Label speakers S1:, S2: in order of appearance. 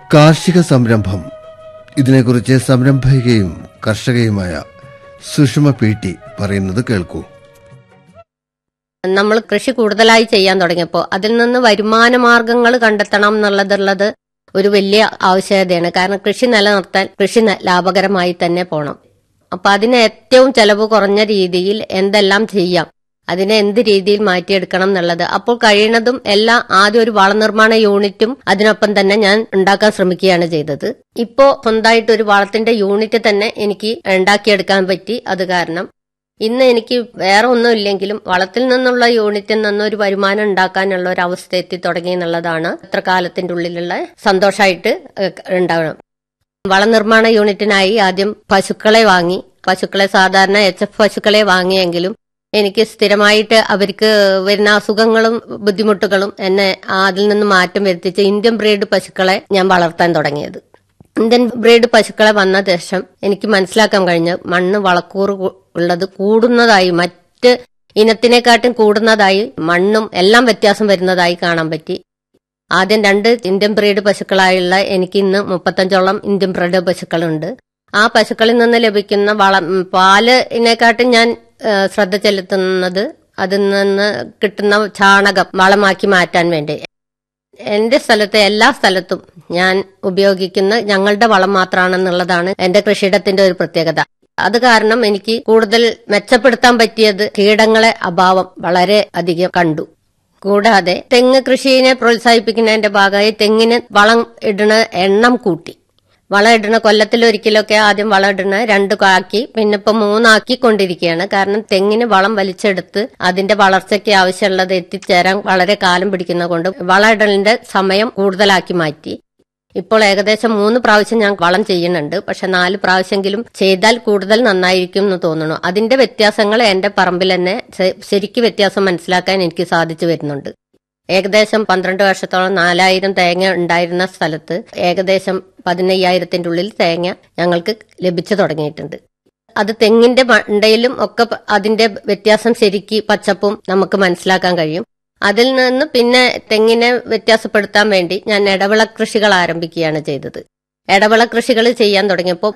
S1: കാർഷിക സംരംഭം. ഇതിനെക്കുറിച്ച് സംരംഭകയും കർഷകയുമായ സുഷമ പി.ടി. പറയുന്നത് കേൾക്കൂ.
S2: നമ്മൾ കൃഷി കൂടുതലായി ചെയ്യാൻ തുടങ്ങിയപ്പോൾ അതിൽ നിന്ന് വരുമാന മാർഗങ്ങൾ കണ്ടെത്തണം എന്നുള്ളത് ഒരു വലിയ ആവശ്യകതയാണ്. കാരണം കൃഷി നിലനിർത്താൻ കൃഷി ലാഭകരമായി തന്നെ പോകണം. അപ്പൊ അതിന് ഏറ്റവും ചെലവ് കുറഞ്ഞ രീതിയിൽ എന്തെല്ലാം ചെയ്യാം, അതിനെ എന്ത് രീതിയിൽ മാറ്റിയെടുക്കണം എന്നുള്ളത് അപ്പോൾ കഴിയുന്നതും എല്ലാം ആദ്യം ഒരു വളനിർമ്മാണ യൂണിറ്റും അതിനൊപ്പം തന്നെ ഞാൻ ഉണ്ടാക്കാൻ ശ്രമിക്കുകയാണ് ചെയ്തത്. ഇപ്പോ സ്വന്തമായിട്ട് ഒരു വളത്തിന്റെ യൂണിറ്റ് തന്നെ എനിക്ക് ഉണ്ടാക്കിയെടുക്കാൻ പറ്റി. അത് കാരണം ഇന്ന് എനിക്ക് വേറെ ഒന്നും ഇല്ലെങ്കിലും വളത്തിൽ നിന്നുള്ള യൂണിറ്റിൽ നിന്ന് ഒരു വരുമാനം ഉണ്ടാക്കാനുള്ള ഒരു അവസ്ഥ എത്തി തുടങ്ങി എന്നുള്ളതാണ് ഇത്ര കാലത്തിന്റെ ഉള്ളിലുള്ള സന്തോഷമായിട്ട് ഉണ്ടാവണം. വളനിർമ്മാണ യൂണിറ്റിനായി ആദ്യം പശുക്കളെ സാധാരണ HF പശുക്കളെ വാങ്ങിയെങ്കിലും എനിക്ക് സ്ഥിരമായിട്ട് അവർക്ക് വരുന്ന അസുഖങ്ങളും ബുദ്ധിമുട്ടുകളും എന്നെ അതിൽ നിന്ന് മാറ്റം വരുത്തിച്ച് ഇന്ത്യൻ ബ്രീഡ് പശുക്കളെ ഞാൻ വളർത്താൻ തുടങ്ങിയത്. ഇന്ത്യൻ ബ്രീഡ് പശുക്കളെ വന്ന ശേഷം എനിക്ക് മനസ്സിലാക്കാൻ കഴിഞ്ഞ മണ്ണ് വളക്കൂറ് ഉള്ളത് കൂടുന്നതായി, മറ്റ് ഇനത്തിനെക്കാട്ടും കൂടുന്നതായി, മണ്ണും എല്ലാം വ്യത്യാസം വരുന്നതായി കാണാൻ പറ്റി. ആദ്യം 2 ഇന്ത്യൻ ബ്രീഡ് പശുക്കളായുള്ള എനിക്ക് ഇന്ന് 35ഓളം ഇന്ത്യൻ ബ്രീഡ് പശുക്കളുണ്ട്. ആ പശുക്കളിൽ നിന്ന് ലഭിക്കുന്ന പാലിനെക്കാട്ടും ഞാൻ ശ്രദ്ധ ചെലുത്തുന്നത് അതിൽ നിന്ന് കിട്ടുന്ന ചാണകം വളമാക്കി മാറ്റാൻ വേണ്ടി. എന്റെ സ്ഥലത്തെ എല്ലാ സ്ഥലത്തും ഞാൻ ഉപയോഗിക്കുന്ന ഞങ്ങളുടെ വളം മാത്രമാണെന്നുള്ളതാണ് എന്റെ കൃഷിയിടത്തിന്റെ ഒരു പ്രത്യേകത. അത് കാരണം എനിക്ക് കൂടുതൽ മെച്ചപ്പെടുത്താൻ പറ്റിയത് കീടങ്ങളെ അഭാവം വളരെ അധികം കണ്ടു. കൂടാതെ തെങ്ങ് കൃഷിയെ പ്രോത്സാഹിപ്പിക്കുന്നതിന്റെ ഭാഗമായി തെങ്ങിന് വളം ഇടുന്ന എണ്ണം കൂട്ടി. വളം ഇടുന്ന കൊല്ലത്തിലൊരിക്കലൊക്കെ ആദ്യം വളം ഇടുന്ന 2 ആക്കി, പിന്നെ ഇപ്പൊ 3 ആക്കി കൊണ്ടിരിക്കുകയാണ്. കാരണം തെങ്ങിന് വളം വലിച്ചെടുത്ത് അതിന്റെ വളർച്ചയ്ക്ക് ആവശ്യമുള്ളത് എത്തിച്ചേരാൻ വളരെ കാലം പിടിക്കുന്ന കൊണ്ട് വളം ഇടലിന്റെ സമയം കൂടുതലാക്കി മാറ്റി. ഇപ്പോൾ ഏകദേശം 3 പ്രാവശ്യം ഞാൻ വളം ചെയ്യുന്നുണ്ട്. പക്ഷെ 4 പ്രാവശ്യമെങ്കിലും ചെയ്താൽ കൂടുതൽ നന്നായിരിക്കും എന്ന് തോന്നുന്നു. അതിന്റെ വ്യത്യാസങ്ങൾ എന്റെ പറമ്പിൽ തന്നെ ശരിക്കും വ്യത്യാസം മനസ്സിലാക്കാൻ എനിക്ക് സാധിച്ചു വരുന്നുണ്ട്. ഏകദേശം 12 വർഷത്തോളം 4000 തേങ്ങ ഉണ്ടായിരുന്ന സ്ഥലത്ത് ഏകദേശം 15,000-ന്റെ ഉള്ളിൽ തേങ്ങ ഞങ്ങൾക്ക് ലഭിച്ചു തുടങ്ങിയിട്ടുണ്ട്. അത് തെങ്ങിന്റെ മണ്ടയിലും ഒക്കെ അതിന്റെ വ്യത്യാസം ശരിക്ക് പച്ചപ്പും നമുക്ക് മനസ്സിലാക്കാൻ കഴിയും. അതിൽ നിന്ന് പിന്നെ തെങ്ങിനെ വ്യത്യാസപ്പെടുത്താൻ വേണ്ടി ഞാൻ ഇടവിള കൃഷികൾ ആരംഭിക്കുകയാണ് ചെയ്തത്. ഇടവിള കൃഷികൾ ചെയ്യാൻ തുടങ്ങിയപ്പോൾ